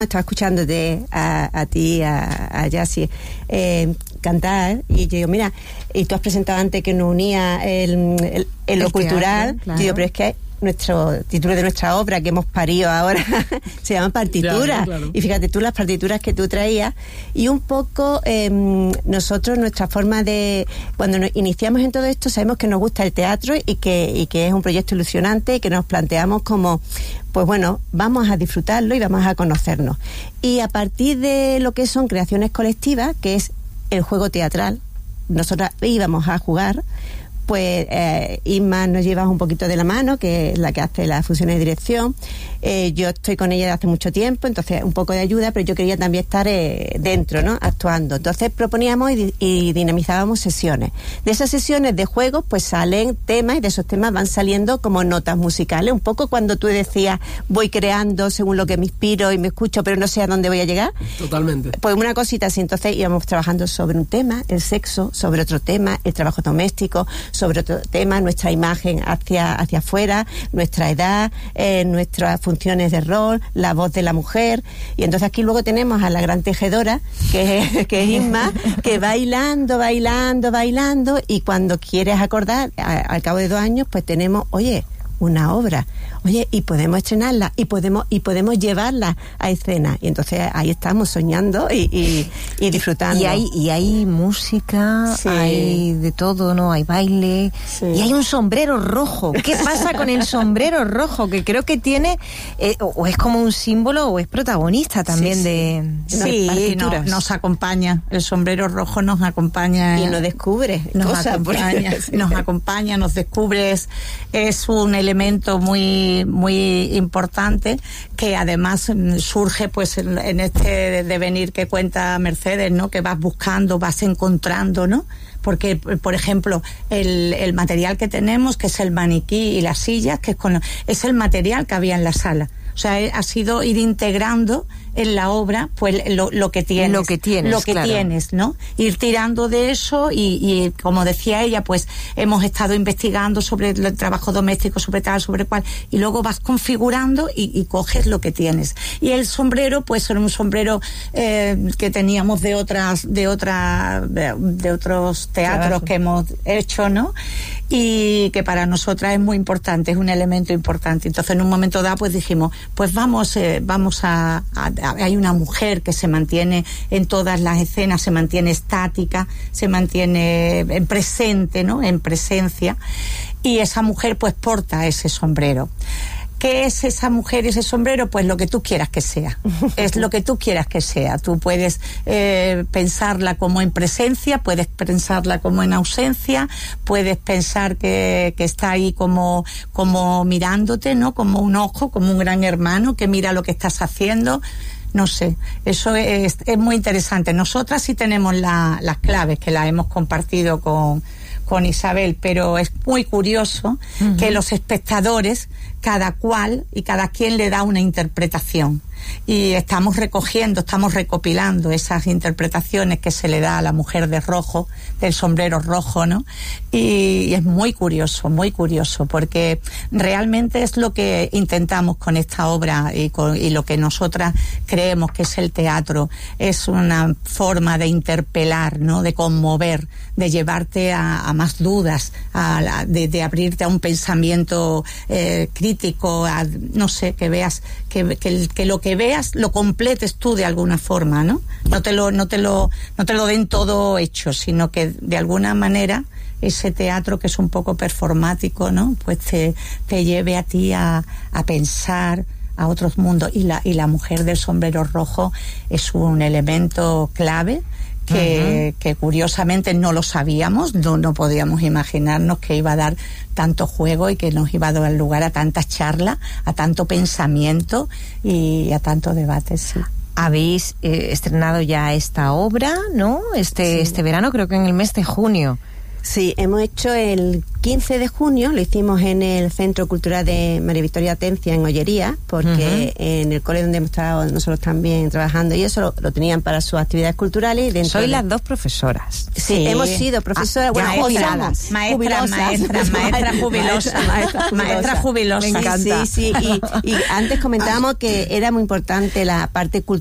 estaba escuchándote a ti, a Yassi, cantar, y yo digo, mira, y tú has presentado antes que nos unía lo cultural, teatro, claro. Digo, pero es que nuestro título de nuestra obra que hemos parido ahora se llama Partitura, claro. Y fíjate tú las partituras que tú traías, y un poco nosotros, nuestra forma de, cuando nos iniciamos en todo esto, sabemos que nos gusta el teatro y que es un proyecto ilusionante, y que nos planteamos como, pues bueno, vamos a disfrutarlo y vamos a conocernos, y a partir de lo que son creaciones colectivas, que es el juego teatral, nosotras íbamos a jugar. Pues Isma nos lleva un poquito de la mano, que es la que hace las funciones de dirección. Yo estoy con ella desde hace mucho tiempo, entonces un poco de ayuda, pero yo quería también estar dentro, ¿no? Actuando. Entonces proponíamos y dinamizábamos sesiones. De esas sesiones de juegos, pues salen temas, y de esos temas van saliendo como notas musicales. Un poco cuando tú decías, voy creando según lo que me inspiro y me escucho, pero no sé a dónde voy a llegar. Totalmente. Pues una cosita así. Entonces íbamos trabajando sobre un tema, el sexo, sobre otro tema, el trabajo doméstico, sobre otro tema, nuestra imagen hacia afuera, nuestra edad, nuestras funciones de rol, la voz de la mujer. Y entonces aquí luego tenemos a la gran tejedora, que es Isma, que bailando, y cuando quieres acordar, al cabo de 2 años, pues tenemos, una obra, y podemos estrenarla, y podemos llevarla a escena, y entonces ahí estamos soñando y disfrutando. Y hay música, sí. Hay de todo, ¿no? Hay baile, sí. Y hay un sombrero rojo. ¿Qué pasa con el sombrero rojo? Que creo que tiene, o es como un símbolo, o es protagonista también, sí, de partituras. Nos acompaña, el sombrero rojo nos acompaña. Y nos descubre nos acompaña, nos descubre, es un elemento muy, muy importante, que además surge pues en este devenir que cuenta Mercedes, ¿no? Que vas buscando, vas encontrando, ¿no? Porque, por ejemplo, el material que tenemos, que es el maniquí y las sillas, que es el material que había en la sala. O sea, ha sido ir integrando en la obra pues lo que tienes, claro. Tienes, ¿no? Ir tirando de eso y como decía ella, pues hemos estado investigando sobre el trabajo doméstico, sobre tal, sobre cual, y luego vas configurando y coges lo que tienes. Y el sombrero, pues era un sombrero que teníamos de otros teatros que hemos hecho, ¿no? Y que para nosotras es muy importante, es un elemento importante. Entonces, en un momento dado, pues dijimos, pues vamos a hay una mujer que se mantiene en todas las escenas, se mantiene estática, se mantiene en presente, ¿no? En presencia, y esa mujer pues porta ese sombrero. ¿Qué es esa mujer y ese sombrero? Pues lo que tú quieras que sea. Es lo que tú quieras que sea. Tú puedes pensarla como en presencia, puedes pensarla como en ausencia, puedes pensar que está ahí como mirándote, ¿no? Como un ojo, como un gran hermano que mira lo que estás haciendo. No sé, eso es muy interesante. Nosotras sí tenemos las claves, que las hemos compartido con Isabel, pero es muy curioso que los espectadores, cada cual y cada quien le da una interpretación, y estamos recopilando esas interpretaciones que se le da a la mujer de rojo, del sombrero rojo, ¿no? Y es muy curioso, porque realmente es lo que intentamos con esta obra y lo que nosotras creemos que es el teatro. Es una forma de interpelar, ¿no? De conmover, de llevarte a más dudas, de abrirte a un pensamiento crítico, no sé, que veas que lo que veas lo completes tú de alguna forma, ¿no? No te lo den todo hecho, sino que de alguna manera ese teatro, que es un poco performático, ¿no? Pues te lleve a ti a pensar a otros mundos, y la mujer del sombrero rojo es un elemento clave que curiosamente no lo sabíamos, no podíamos imaginarnos que iba a dar tanto juego y que nos iba a dar lugar a tantas charlas, a tanto pensamiento y a tanto debate, sí. Habéis estrenado ya esta obra, ¿no? Este verano, creo que en el mes de junio. Sí, hemos hecho el 15 de junio, lo hicimos en el Centro Cultural de María Victoria Atencia en Ollería, porque en el cole donde hemos estado nosotros también trabajando y eso lo tenían para sus actividades culturales. Y sois las dos profesoras. Sí, hemos sido profesoras, jubiladas. Maestra jubilosa. Me encanta. Sí, y antes comentábamos que era muy importante la parte cultural